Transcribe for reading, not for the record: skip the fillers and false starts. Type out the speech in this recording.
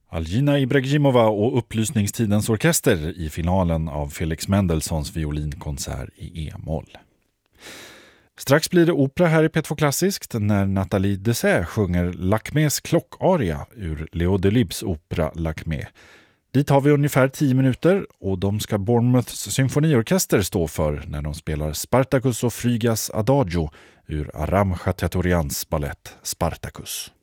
Algina Ibragimova och Upplysningstidens orkester i finalen av Felix Mendelssohns violinkonsert i E-moll. Strax blir det opera här i P2 Klassiskt när Nathalie Dessay sjunger Lacmés klockaria ur Leo Delibes opera Lacmé. Dit har vi ungefär 10 minuter och de ska Bournemouths symfoniorkester stå för när de spelar Spartacus och Phrygias Adagio ur Aram Chateaubriands ballett Spartacus.